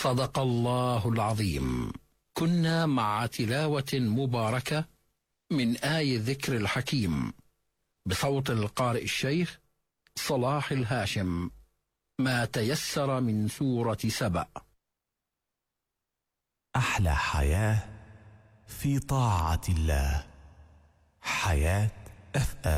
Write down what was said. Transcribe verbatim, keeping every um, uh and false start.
صدق الله العظيم. كنا مع تلاوة مباركة من آي الذكر الحكيم بصوت القارئ الشيخ صلاح الهاشم، ما تيسر من سورة سبأ. أحلى حياة في طاعة الله، حياة أف أم.